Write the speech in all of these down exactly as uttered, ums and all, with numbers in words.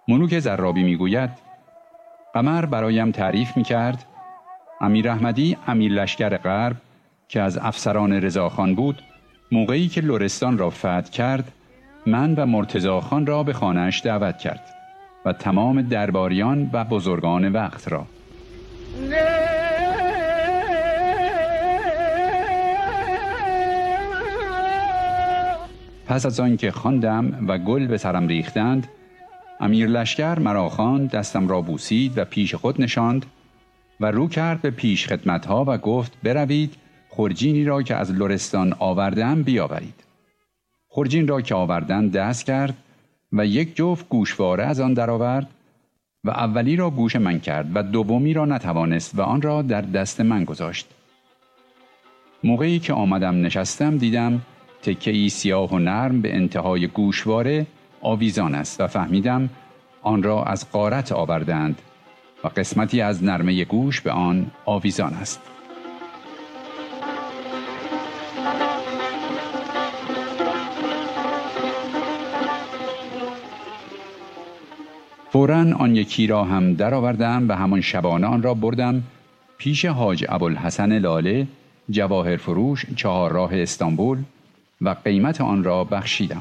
ملوک زرابی میگوید قمر برایم تعریف میکرد امیر احمدی امیر لشکر غرب که از افسران رضاخان بود، موقعی که لرستان را فتح کرد من و مرتضی خان را به خانه‌اش دعوت کرد و تمام درباریان و بزرگان وقت را. پس از آن که خواندم و گل به سرم ریختند، امیر لشکر مرا خواند، دستم را بوسید و پیش خود نشاند و رو کرد به پیش خدمتها و گفت بروید خرجینی را که از لرستان آوردم بیاورید. خرجین را که آوردن دست کرد و یک جفت گوشواره از آن درآورد و اولی را گوش من کرد و دومی را نتوانست و آن را در دست من گذاشت. موقعی که آمدم نشستم دیدم تکه‌ای سیاه و نرم به انتهای گوشواره آویزان است و فهمیدم آن را از غارت آوردند و قسمتی از نرمه گوش به آن آویزان است. فوراً آن یکی را هم درآوردم و همان شبانه آن را بردم پیش حاج ابوالحسن لاله جواهر فروش چهار راه استانبول و قیمت آن را بخشیدم.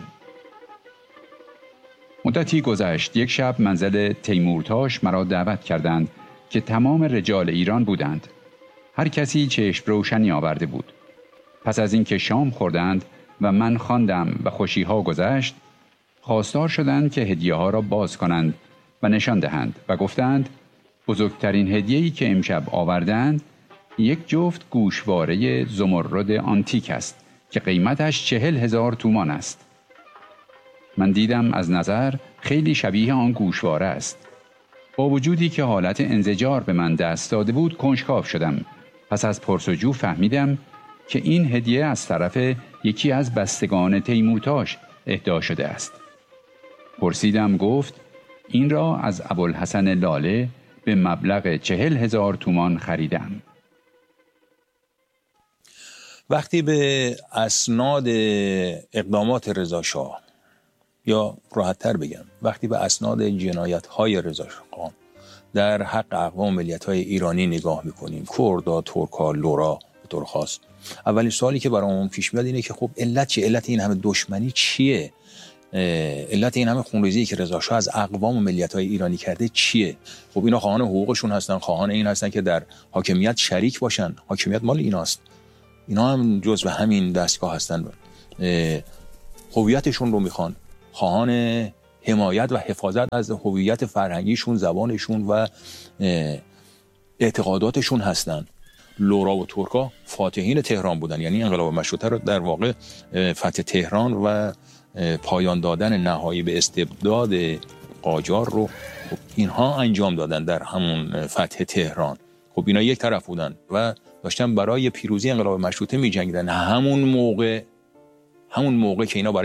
مدتی گذشت، یک شب منزل تیمورتاش مرا دعوت کردند که تمام رجال ایران بودند. هر کسی چشم روشنی آورده بود. پس از اینکه شام خوردند و من خواندم و خوشیها گذشت، خواستار شدند که هدیه ها را باز کنند و نشان دهند و گفتند بزرگترین هدیه‌ای که امشب آوردند یک جفت گوشواره زمرد آنتیک است که قیمتش چهل هزار تومان است. من دیدم از نظر خیلی شبیه آن گوشواره است. با وجودی که حالت انزجار به من دست داده بود کنجکاو شدم. پس از پرسجو فهمیدم که این هدیه از طرف یکی از بستگان تیمورتاش اهدا شده است. پرسیدم، گفت این را از ابوالحسن لاله به مبلغ چهل هزار تومان خریدم. وقتی به اسناد اقدامات رضا شاه، یا راحت‌تر بگم وقتی به اسناد جنایت‌های رضا شاه در حق اقوام ملیت‌های ایرانی نگاه می‌کنیم، کردا، ترکا، لورا به طور خاص، اولین سوالی که برامون پیش میاد اینه که خب علت چیه؟ علت این همه دشمنی چیه؟ علت این همه خونریزی که رضا شاه از اقوام و ملیت‌های ایرانی کرده چیه؟ خب اینا خواهان حقوقشون هستن، خواهان این هستن که در حاکمیت شریک باشن. حاکمیت مال ایناست. اینا هم جزء همین دستگاه هستن. هویتشون رو میخوان، خواهان حمایت و حفاظت از هویت فرهنگیشون، زبانشون و اعتقاداتشون هستن. لورا و ترکا فاتحین تهران بودن، یعنی انقلاب مشروطه رو در واقع فتح تهران و پایان دادن نهایی به استبداد قاجار رو خب اینها انجام دادن در همون فتح تهران. خب اینا یک طرف بودن و داشتن برای پیروزی انقلاب مشروطه می جنگیدن. همون موقع همون موقع که اینا برای